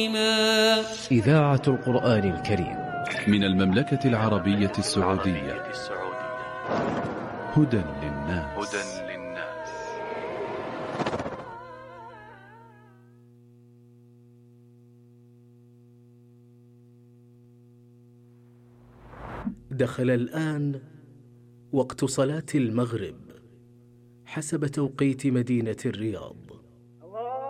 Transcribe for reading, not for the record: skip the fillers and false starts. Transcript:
إذاعة القرآن الكريم من المملكة العربية السعودية. هدى للناس. دخل الآن وقت صلاة المغرب حسب توقيت مدينة الرياض.